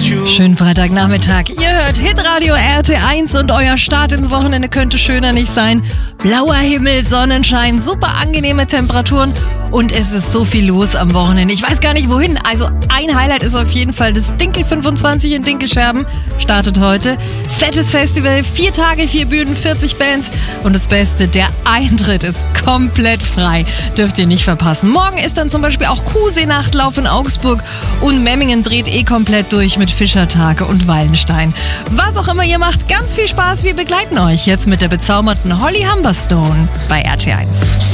Schönen Freitagnachmittag. Ihr hört Hitradio RT1 und euer Start ins Wochenende könnte schöner nicht sein. Blauer Himmel, Sonnenschein, super angenehme Temperaturen und es ist so viel los am Wochenende. Ich weiß gar nicht wohin. Also ein Highlight ist auf jeden Fall das Dinkel 25 in Dinkelscherben. Startet heute. Fettes Festival, 4 Tage, 4 Bühnen, 40 Bands und das Beste, der Eintritt ist komplett frei. Dürft ihr nicht verpassen. Morgen ist dann zum Beispiel auch Kuhsee-Nachtlauf in Augsburg und Memmingen dreht komplett durch mit Fischertage und Wallenstein. Was auch immer ihr macht, ganz viel Spaß. Wir begleiten euch jetzt mit der bezaubernden Holly Humberstone bei RT1.